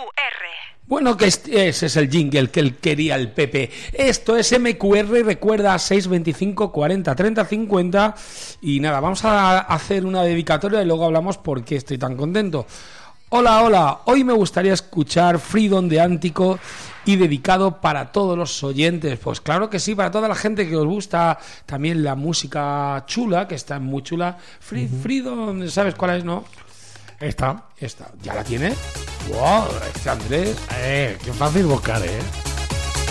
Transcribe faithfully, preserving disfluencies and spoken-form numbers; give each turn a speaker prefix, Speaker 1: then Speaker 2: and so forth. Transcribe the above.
Speaker 1: R.
Speaker 2: Bueno, que este, ese es el jingle que él quería el Pepe. Esto es M Q R, recuerda, seis veinticinco cuarenta treinta cincuenta. Y nada, vamos a hacer una dedicatoria y luego hablamos por qué estoy tan contento. Hola, hola, hoy me gustaría escuchar Freedom de Antico y dedicado para todos los oyentes. Pues claro que sí, para toda la gente que os gusta también la música chula, que está muy chula. Free, uh-huh. Freedom, ¿sabes cuál es, no?
Speaker 3: Esta.
Speaker 2: Esta, ¿ya la tiene? ¡Wow! Este Andrés.
Speaker 3: Eh, qué fácil buscar, ¿eh?